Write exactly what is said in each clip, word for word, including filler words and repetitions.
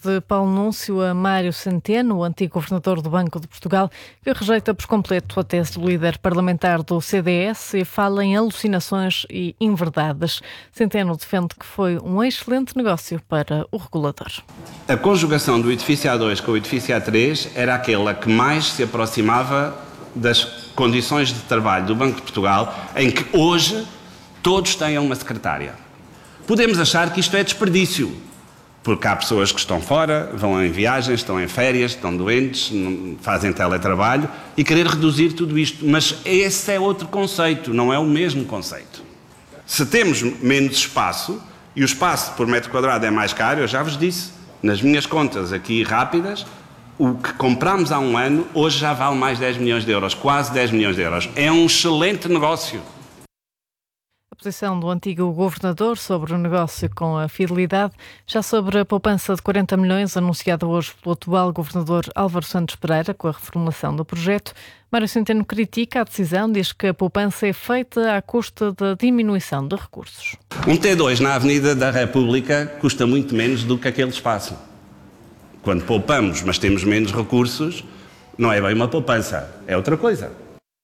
de Paulo Núncio a Mário Centeno, o antigo governador do Banco de Portugal, que rejeita por completo a tese do líder parlamentar do C D S e fala em alucinações e inverdades. Centeno defende que foi um excelente negócio para o regulador. A conjugação do edifício A dois com o edifício A três era aquela que mais se aproximava das condições de trabalho do Banco de Portugal, em que hoje todos tenham uma secretária. Podemos achar que isto é desperdício, porque há pessoas que estão fora, vão em viagens, estão em férias, estão doentes, fazem teletrabalho e querer reduzir tudo isto. Mas esse é outro conceito, não é o mesmo conceito. Se temos menos espaço e o espaço por metro quadrado é mais caro, eu já vos disse, nas minhas contas aqui rápidas, o que comprámos há um ano, hoje já vale mais dez milhões de euros, quase dez milhões de euros. É um excelente negócio. A posição do antigo governador sobre o negócio com a Fidelidade, já sobre a poupança de quarenta milhões anunciada hoje pelo atual governador Álvaro Santos Pereira com a reformulação do projeto, Mário Centeno critica a decisão, diz que a poupança é feita à custa da diminuição de recursos. Um T dois na Avenida da República custa muito menos do que aquele espaço. Quando poupamos, mas temos menos recursos, não é bem uma poupança, é outra coisa.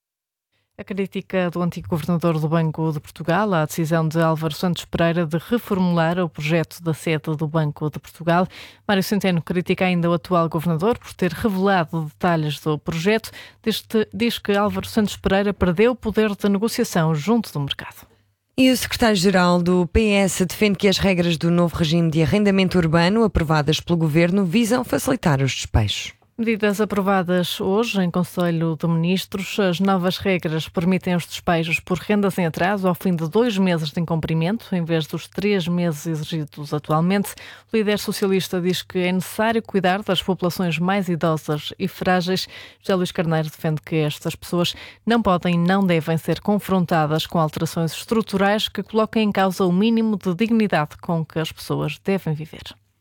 A crítica do antigo governador do Banco de Portugal à decisão de Álvaro Santos Pereira de reformular o projeto da sede do Banco de Portugal. Mário Centeno critica ainda o atual governador por ter revelado detalhes do projeto. Diz, diz que Álvaro Santos Pereira perdeu o poder de negociação junto do mercado. E o secretário-geral do P S defende que as regras do novo regime de arrendamento urbano aprovadas pelo governo visam facilitar os despejos. Medidas aprovadas hoje em Conselho de Ministros, as novas regras permitem os despejos por rendas em atraso ao fim de dois meses de incumprimento, em vez dos três meses exigidos atualmente. O líder socialista diz que é necessário cuidar das populações mais idosas e frágeis. José Luís Carneiro defende que estas pessoas não podem e não devem ser confrontadas com alterações estruturais que coloquem em causa o mínimo de dignidade com que as pessoas devem viver.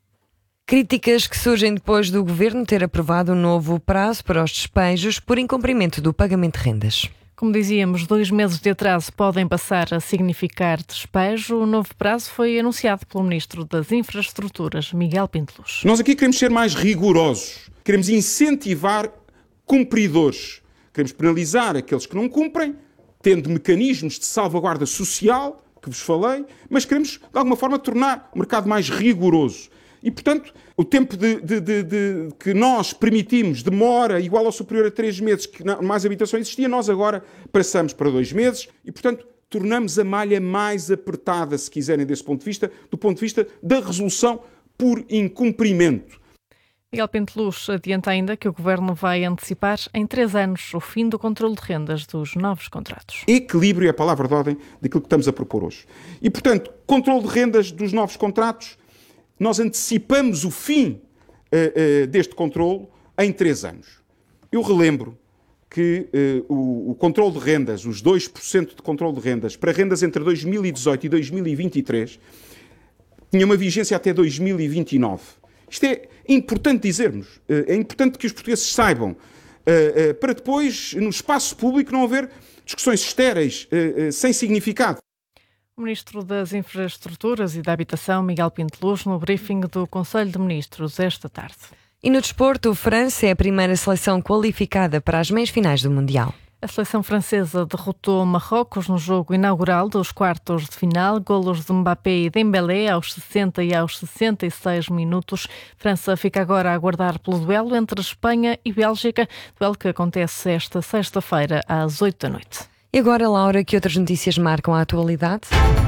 Críticas que surgem depois do governo ter aprovado um novo prazo para os despejos por incumprimento do pagamento de rendas. Como dizíamos, dois meses de atraso podem passar a significar despejo. O novo prazo foi anunciado pelo Ministro das Infraestruturas, Miguel Pinto Luz. Nós aqui queremos ser mais rigorosos, queremos incentivar cumpridores, queremos penalizar aqueles que não cumprem, tendo mecanismos de salvaguarda social, que vos falei, mas queremos, de alguma forma, tornar o mercado mais rigoroso. E, portanto, o tempo de, de, de, de, que nós permitimos demora igual ou superior a três meses, que mais habitação existia, nós agora passamos para dois meses e, portanto, tornamos a malha mais apertada, se quiserem, desse ponto de vista, do ponto de vista da resolução por incumprimento. Miguel Pinto Luz adianta ainda que o Governo vai antecipar em três anos o fim do controle de rendas dos novos contratos. Equilíbrio é a palavra de ordem daquilo que estamos a propor hoje. E, portanto, controle de rendas dos novos contratos, nós antecipamos o fim uh, uh, deste controle em três anos. Eu relembro que uh, o, o controle de rendas, os dois por cento de controle de rendas, para rendas entre dois mil e dezoito e dois mil e vinte e três, tinha uma vigência até dois mil e vinte e nove. Isto é importante dizermos, uh, é importante que os portugueses saibam, uh, uh, para depois, no espaço público, não haver discussões estéreis, uh, uh, sem significado. O Ministro das Infraestruturas e da Habitação, Miguel Pinto Luz, no briefing do Conselho de Ministros esta tarde. E no desporto, França é a primeira seleção qualificada para as meias finais do Mundial. A seleção francesa derrotou Marrocos no jogo inaugural dos quartos de final, golos de Mbappé e Dembélé aos sessenta e aos sessenta e seis minutos. França fica agora a aguardar pelo duelo entre Espanha e Bélgica, duelo que acontece esta sexta-feira às oito da noite. E agora, Laura, que outras notícias marcam a atualidade?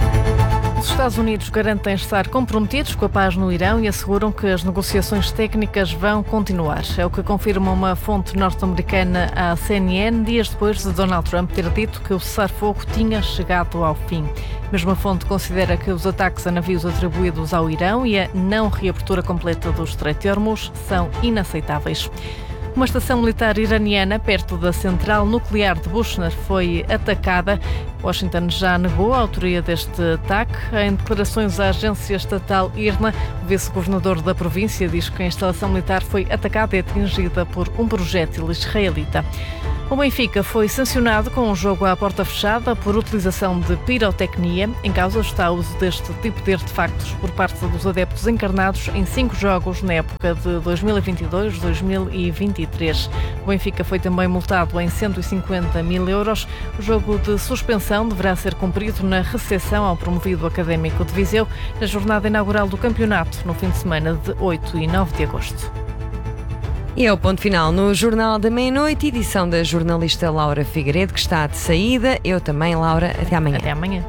Os Estados Unidos garantem estar comprometidos com a paz no Irão e asseguram que as negociações técnicas vão continuar. É o que confirma uma fonte norte-americana à C N N, dias depois de Donald Trump ter dito que o cessar-fogo tinha chegado ao fim. A mesma fonte considera que os ataques a navios atribuídos ao Irão e a não reabertura completa do Estreito de Hormuz são inaceitáveis. Uma estação militar iraniana perto da central nuclear de Bushehr foi atacada. Washington já negou a autoria deste ataque. Em declarações à agência estatal I R N A, o vice-governador da província diz que a instalação militar foi atacada e atingida por um projétil israelita. O Benfica foi sancionado com um jogo à porta fechada por utilização de pirotecnia. Em causa está o uso deste tipo de artefactos por parte dos adeptos encarnados em cinco jogos na época de dois mil e vinte e dois a dois mil e vinte e três. O Benfica foi também multado em cento e cinquenta mil euros. O jogo de suspensão deverá ser cumprido na recepção ao promovido Académico de Viseu na jornada inaugural do campeonato, no fim de semana de oito e nove de agosto. E é o ponto final no Jornal da Meia-Noite, edição da jornalista Laura Figueiredo, que está de saída. Eu também, Laura. Até amanhã. Até amanhã.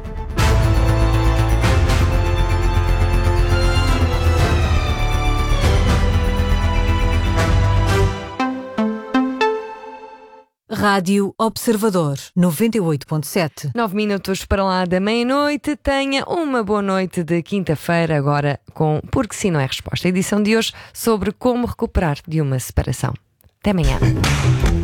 Rádio Observador, noventa e oito ponto sete. Nove minutos para lá da meia-noite. Tenha uma boa noite de quinta-feira, agora com Porque Sim Não É Resposta. A edição de hoje sobre como recuperar de uma separação. Até amanhã.